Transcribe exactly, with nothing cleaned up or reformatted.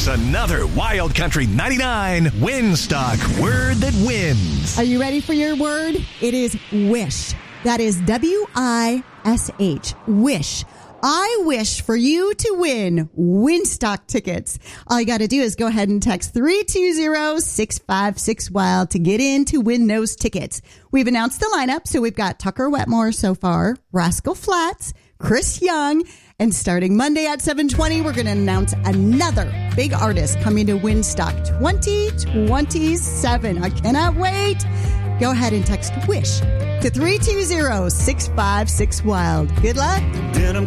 another Wild Country ninety-nine Winstock Word That Wins. Are you ready for your word? It is wish. That is W I S H. Wish. I wish for you to win Winstock tickets. All you got to do is go ahead and text three two zero, six five six, wild to get in to win those tickets. We've announced the lineup, so we've got Tucker Wetmore so far, Rascal Flatts, Chris Young, and starting Monday at seven twenty, we're going to announce another big artist coming to Winstock twenty twenty-seven. I cannot wait. Go ahead and text WISH to three two zero, six five six, wild. Good luck. Denim